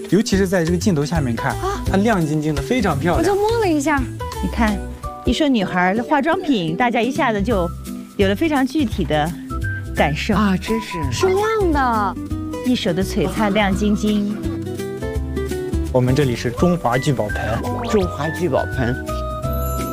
尤其是在这个镜头下面看，它亮晶晶的，非常漂亮。 我就摸了一下， 你看，一说女孩的化妆品，大家一下子就有了非常具体的感受啊，真是是亮的， 一手的璀璨亮晶晶。 我们这里是中华聚宝盆， 中华聚宝盆。